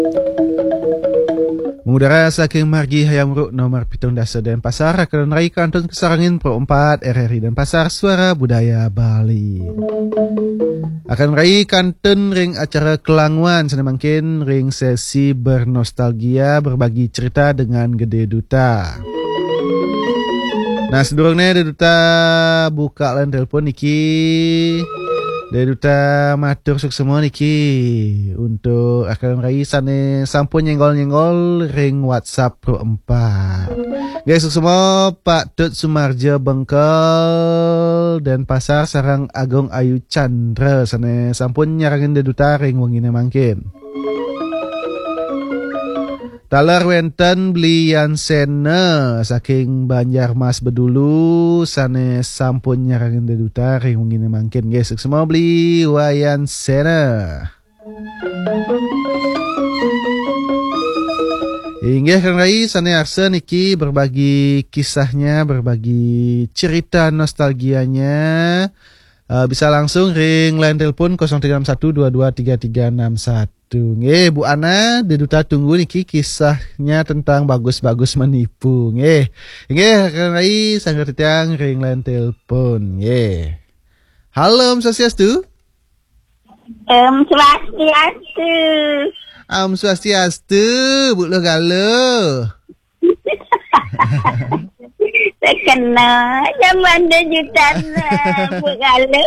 Mengudara saking margi Hayam Ruk nomor 17 Denpasar akan rai kantun kesarangin Pro 4 RRI Denpasar Suara Budaya Bali. Akan rai kantun ring acara Kelangwan senamangkin ring sesi bernostalgia berbagi cerita dengan Gede Duta. Nah, sedurungnya Gede Duta buka lan telepon niki. Gede Duta matur suk semua niki untuk akan rai sane sampun nyenggol-nyenggol ring WhatsApp Pro 4. Guys, suk semua Pak Tut Sumarja Bengkel dan Pasar sarang Agong Ayu Chandra sane sampun nyarangin Gede Duta ring wengine mangkin. Talar wenten belian sena saking Banjarmas Bedulu sane sampun nyarangin Gede Duta ring wengine mangkin guys. Semua beli wayan sena. Hingga kan rai sane arsa niki berbagi kisahnya, berbagi cerita nostalgianya. Bisa langsung ring line telepon 0361223361. Bu Ana, Gede Duta tunggu niki kisahnya tentang bagus-bagus menipu. Nggih kan rai sangger titiang ring line telepon. Halo, Om Swastiastu. Swastiastu. Om Swastiastu, Bu Lo Galo. Terkena zaman Gede Duta bergala.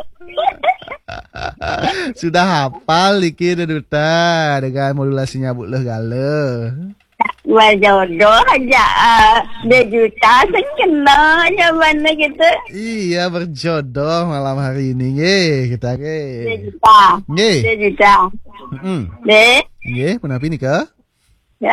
Sudah hafal niki Gede Duta dengan modulasinya Bu Lo Galo. Berjodoh aja Gede Duta terkena zaman gitu. Iya, berjodoh malam hari ini kita Gede Duta. Nggih. Gede Duta. Nggih, kenapa nika?